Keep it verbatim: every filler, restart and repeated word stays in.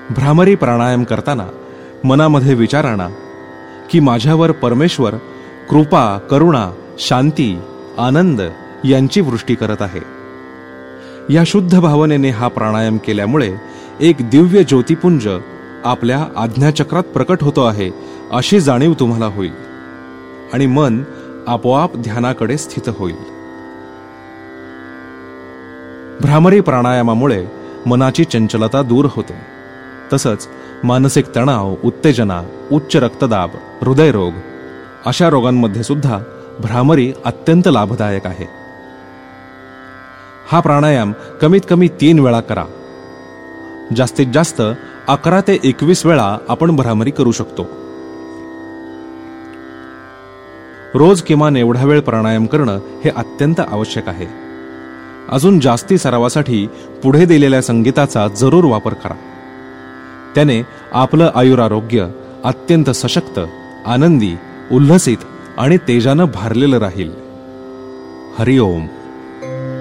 भ्रामरी प्राणायाम करताना मनामध्ये विचार आणा की माझ्यावर परमेश्वर कृपा, करुणा, शांती, आनंद यांची वृष्टी करत आहे. या शुद्ध भावनेने हा प्राणायाम केल्यामुळे एक दिव्य ज्योतिपुंज आपल्या आज्ञाचक्रात प्रकट होतो आहे अशी जाणीव तुम्हाला होईल आणि मन आपोआप ध्यानाकडे स्थित होईल. भ्रामरी प्राणायामामुळे मनाची चंचलता दूर होते. तसंच मानसिक तणाव, उत्तेजना, उच्च रक्तदाब, हृदयरोग अशा रोगांमध्ये सुद्धा भ्रामरी अत्यंत लाभदायक आहे. हा प्राणायाम कमीत कमी तीन वेळा करा. जास्तीत जास्त अकरा ते एकवीस वेळा आपण भ्रामरी करू शकतो. रोज किमान एवढा वेळ प्राणायाम करणं हे अत्यंत आवश्यक आहे. अजून जास्ती सरावासाठी पुढे दिलेल्या संगीताचा जरूर वापर करा. त्याने आपलं आयुरारोग्य अत्यंत सशक्त, आनंदी, उल्हसित आणि तेजानं भारलेलं राहील. हरिओम.